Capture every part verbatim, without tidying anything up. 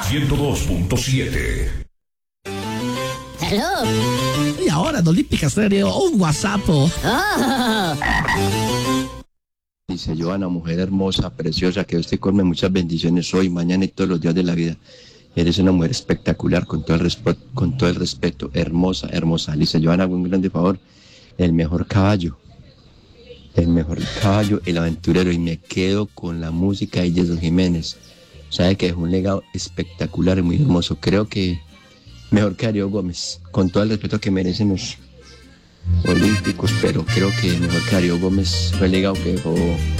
ciento dos punto siete. Hello. Y ahora en Olímpica Stereo, un WhatsApp. Oh. Dice Joana, mujer hermosa, preciosa, que Dios te colme muchas bendiciones hoy, mañana y todos los días de la vida. Eres una mujer espectacular, con todo el respeto, con todo el respeto, hermosa, hermosa. Dice Joana, hago un grande favor, el mejor caballo, el mejor caballo, el aventurero, y me quedo con la música de Jason Jiménez. Sabe que es un legado espectacular y muy hermoso. Creo que mejor que Darío Gómez, con todo el respeto que merecen los olímpicos, pero creo que mejor que Darío Gómez fue el legado que dejó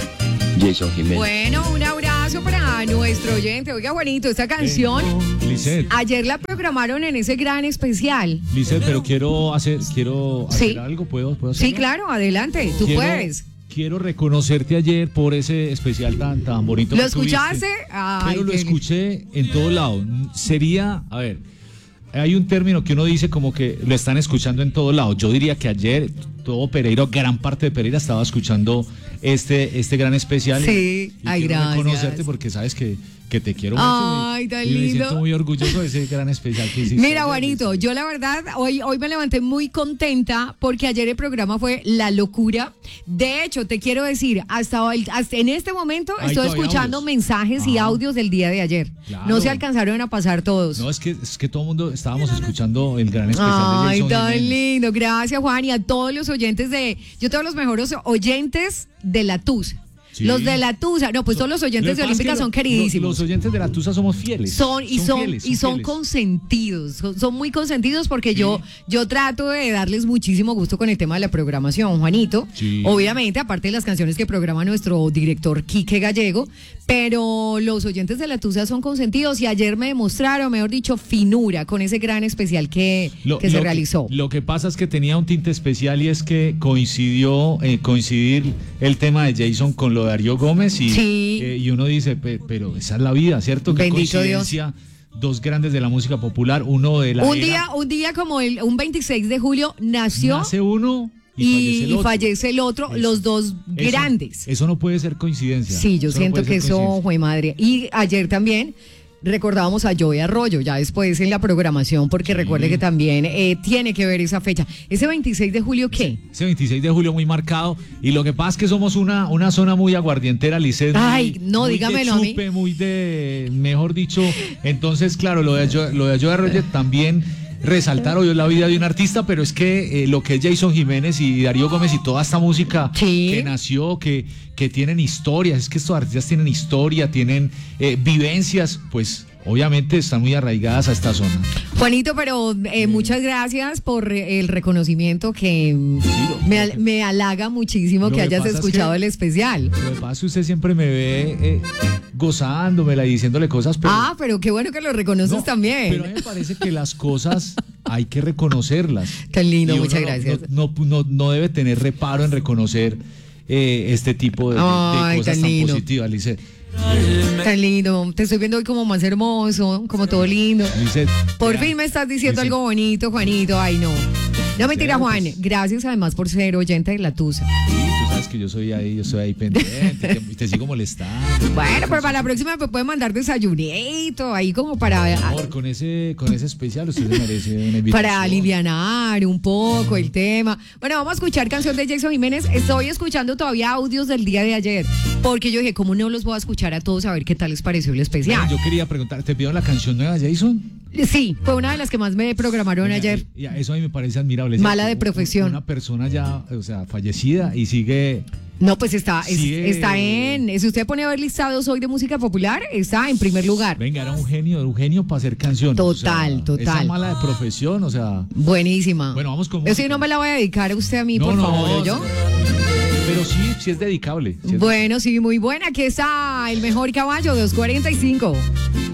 Jason Jiménez. Bueno, un abrazo para nuestro oyente. Oiga, Juanito, esta canción Lisset, ayer la programaron en ese gran especial. Lisset, pero quiero hacer, quiero hacer Sí. algo, ¿puedo, puedo hacerlo? Sí, claro, adelante, tú Quiero- puedes. Quiero reconocerte ayer por ese especial tan, tan bonito. ¿Lo que tuviste. escuchaste? Ay, Pero lo qué- escuché en todo lado. Sería, a ver, hay un término que uno dice como que lo están escuchando en todo lado. Yo diría que ayer todo Pereira, gran parte de Pereira estaba escuchando este, este gran especial. Sí, y ay, quiero gracias. reconocerte porque sabes que, que te quiero mucho. Ay, y, tan y me lindo. siento muy orgulloso de ese gran especial que hiciste. Mira, Juanito, yo la verdad hoy, hoy me levanté muy contenta porque ayer el programa fue La Locura. De hecho, te quiero decir, hasta, hoy- hasta en este momento Ay, estoy todavía escuchando audios. mensajes y Ah. audios del día de ayer. Claro. No se alcanzaron a pasar todos. No, es que, es que todo el mundo estábamos escuchando el gran especial Ay, de Jason tan Jiménez. lindo. Gracias, Juan. Y a todos los oyentes de. Yo tengo los mejores oyentes de la Tusa. Sí. Los de la Tusa. No, pues todos los oyentes Lo que de pasa es que Olímpica lo- son queridísimos. Los, los oyentes de la Tusa somos fieles. Son y son, fieles, y son fieles. consentidos, son, son muy consentidos porque yo yo trato de darles muchísimo gusto con el tema de la programación, Juanito. Sí. Obviamente, aparte de las canciones que programa nuestro director Quique Gallego, pero los oyentes de la Tusa son consentidos y ayer me demostraron, mejor dicho, finura con ese gran especial que, Lo- que se lo realizó. Lo que pasa es que tenía un tinte especial y es que coincidió, eh, coincidir el tema de Jason con lo de Darío Gómez y, Sí. eh, y uno dice, "Pe- pero esa es la vida, ¿cierto? Qué Bendito coincidencia, dos grandes de la música popular, uno de la Un era, día, un día como el un veintiséis de julio nació nace uno y, y, fallece el y otro. fallece el otro, Eso- los dos Eso- grandes. Eso no puede ser coincidencia. Sí, yo Eso no siento puede que ser eso coincidencia. fue madre. Y ayer también recordábamos a Joey Arroyo, ya después en la programación, porque recuerde que también eh, tiene que ver esa fecha. ¿Ese veintiséis de julio qué? Ese veintiséis de julio muy marcado y lo que pasa es que somos una, una zona muy aguardientera, Lisset. muy- Ay, no, muy dígamelo de a mí. chupe, muy de, mejor dicho, entonces claro, lo de Jo- lo de Joe Arroyo también resaltar hoy la vida de un artista, pero es que eh, lo que es Jason Jiménez y Darío Gómez y toda esta música Sí. que nació, que, que tienen historias, es que estos artistas tienen historia, tienen eh, vivencias, pues obviamente están muy arraigadas a esta zona. Juanito, pero eh, muchas gracias por eh, el reconocimiento que mm, lo- me, al- me halaga muchísimo Lo que que hayas pasa es escuchado que- el especial. Lo que pasa es que usted siempre me ve eh, gozándomela y diciéndole cosas, pero... Ah, pero qué bueno que lo reconoces No, también. Pero a mí me parece que las cosas hay que reconocerlas. Tan lindo, Y uno muchas no- gracias. No, no, no, no debe tener reparo en reconocer eh, este tipo de, de- de Ay, cosas tan tan lindo. positivas, Lisset. Tan lindo. Te estoy viendo hoy como más hermoso, como todo lindo. Lisset, Por vea, fin me estás diciendo Lisset, algo bonito, Juanito. Ay, no. No mentira, Cierto. Juan. Gracias además por ser oyente de la Tusa. Sí, tú sabes que yo soy ahí, yo soy ahí pendiente, te, te sigo molestando. Bueno, pero para la próxima me pueden mandar desayunito, ahí como para, Amor, con ese, con ese especial usted se merece una invitación. para alivianar un poco el tema. Bueno, vamos a escuchar canción de Jason Jiménez. Estoy escuchando todavía audios del día de ayer, porque yo dije, ¿cómo no los voy a escuchar a todos a ver qué tal les pareció el especial? Yo quería preguntar, ¿te pidieron la canción nueva de Jason? Sí, fue una de las que más me programaron Oiga, ayer. y- y eso a mí me parece admirable. Mala de Un- profesión. Una persona ya, o sea, fallecida y sigue... No, pues está, es- Sí, eh. está en, si usted pone a ver listados hoy de música popular, está en primer lugar. Venga, era un genio, era un genio para hacer canciones. Total, o sea, total. Esa mala de profesión, o sea... Buenísima. Bueno, vamos con Eso sí música. no me la voy a dedicar a usted a mí, No, por no, favor, ¿yo? Pero sí, sí es dedicable. sí es- Bueno, sí, muy buena. Aquí está el mejor caballo, dos cuarenta y cinco.